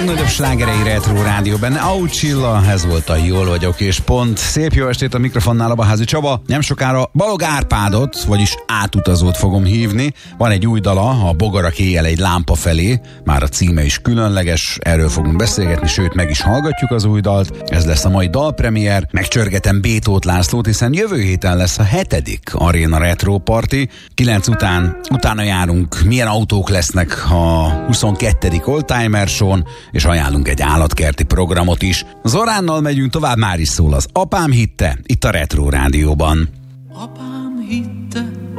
Nagyobb slágerei Retro Rádióban. Aucsilla, ez volt a Jól vagyok és pont. Szép jó estét a mikrofonnál, Abaházi Csaba. Nem sokára Balog Árpádot, vagyis átutazót fogom hívni. Van egy új dala, a Bogarak éjjel egy lámpa felé. Már a címe is különleges, erről fogunk beszélgetni, sőt meg is hallgatjuk az új dalt. Ez lesz a mai dalpremier. Megcsörgetem B. Tóth Lászlót, hiszen jövő héten lesz a 7. Arena Retro Party. 9 utána járunk, milyen autók lesznek a 22. Oldtimer Show-n, és ajánlunk egy állatkerti programot is. Zoránnal megyünk tovább, már is szól az Apám hitte, itt a Retro Rádióban. Apám hitte,